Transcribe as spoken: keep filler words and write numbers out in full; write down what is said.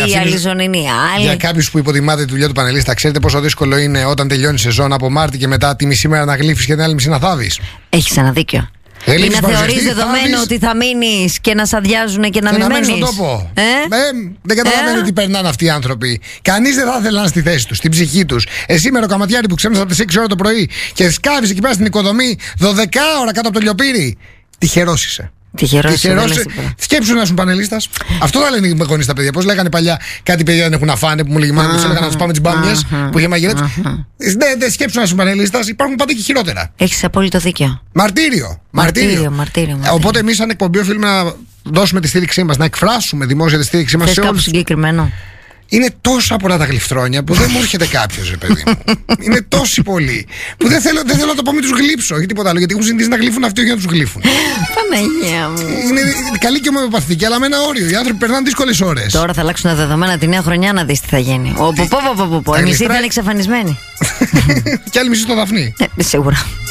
η αλυζονή είναι η άλλη. Για κάποιους που υποτιμάτε τη δουλειά του πανελίστα, ξέρετε πόσο δύσκολο είναι όταν τελειώνει η σεζόν από Μάρτι και μετά τη μισή μέρα να γλύφεις και την άλλη μισή να θάβεις. Έχεις ένα δίκιο. Ή να θεωρείς δεδομένο ότι θα μείνεις και να σ' αδειάζουν και να και μην να μένεις. μένεις στον τόπο. Ε? Ε, δεν καταλαβαίνω ε? τι περνάνε αυτοί οι άνθρωποι. Κανείς δεν θα ήθελε να είναι στη θέση τους, στην ψυχή τους. Εσύ με ροκαματιάρι που ξέμεσαι από τις έξι ώρα το πρωί και σκάβεις εκεί πέρα στην οικοδομή δώδεκα ώρα κάτω από το λιοπύρι. Τυχερός είσαι. Τυχερός είσαι. Σκέψου να ήσουν πανελίστας. Αυτό θα λένε οι γονείς στα παιδιά. Πώς λέγανε παλιά κάτι παιδιά δεν έχουν να φάνε που μου λέγει μάνα, μου έλεγαν να τους πάμε τις μπάμιες που είχε μαγειρέψει. Δεν σκέψου να ήσουν πανελίστας. Υπάρχουν πάντα και χειρότερα. Έχεις απόλυτο δίκιο. Μαρτύριο. Μαρτύριο, μαρτύριο. Οπότε εμείς, σαν εκπομπή, οφείλουμε να δώσουμε τη στήριξή μας, να εκφράσουμε δημόσια τη στήριξή μας σε όλους. Συγκεκριμένο. Είναι τόσα πολλά τα γλυφθρόνια που δεν μου έρχεται κάποιος, ρε παιδί μου. Είναι τόσοι πολλοί που δεν θέλω, δεν θέλω να το πω μην τους γλύψω ή τίποτα άλλο. Γιατί έχουν συνηθίσει να γλύφουν αυτοί για να τους γλύφουν. Παναγία μου. Είναι καλή και ομοιοπαθητική, αλλά με ένα όριο. Οι άνθρωποι περνάνε δύσκολες ώρες. Τώρα θα αλλάξουν τα δεδομένα τη νέα χρονιά να δεις τι θα γίνει. Ο πω πω πω πω πω. Η μισή θα είναι εξαφανισμένη. Και άλλη μισή στο Δαφνί. Ε, σίγουρα.